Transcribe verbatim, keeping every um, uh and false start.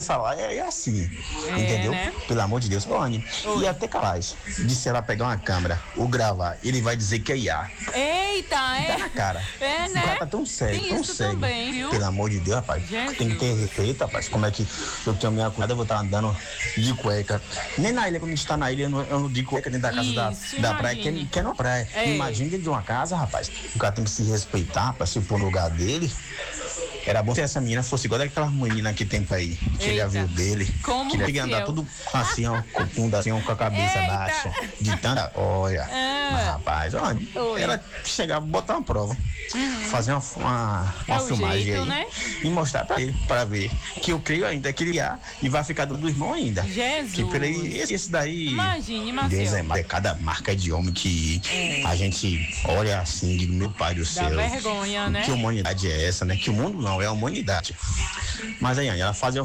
falar é, é assim, É, entendeu? né? Pelo amor de Deus, Rony. Oi. E até capaz de se ela pegar uma câmera ou gravar, ele vai dizer que é I A. Eita, é. Tá na cara. É, O né? cara tá tão sério, Tem tão isso sério. também, viu? Pelo amor de Deus, rapaz. Jesus. Tem que ter respeito, rapaz. Como é que eu tenho minha cunhada, eu vou estar andando de cueca. Nem na ilha, quando a gente tá na ilha, eu não, eu não de cueca dentro da casa da, Isso, da praia, que, imagine. que é na praia. É. Imagina dentro de uma casa, rapaz. O cara tem que se respeitar pra se pôr no lugar dele. Era bom se essa menina fosse igual daquela menina que tem pra aí, que ele já Eita. viu dele. Como que ele ia Maciel. andar tudo assim, ó, com o fundo assim, ó, com a cabeça Eita. baixa. De tanta. Olha. Ah. Mas, rapaz, olha, Oi. ela chegava e botar uma prova. Fazer uma, uma, É uma o filmagem jeito, aí né? e mostrar pra ele, pra ver que eu creio ainda que ele há e vai ficar do, do irmão ainda. Jesus. Que pelo aí, esse, esse daí. Imagine, Maciel. Deus é mais, cada marca de homem que a gente olha assim, digo, meu pai do Dá céu. vergonha, né? Que humanidade é essa, né? Que o mundo não, é a humanidade. Mas aí, ela fazia